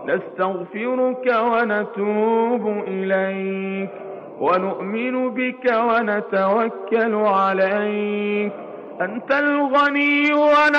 نستغفرك ونتوب إليك ونؤمن بك ونتوكل عليك. أنت الغني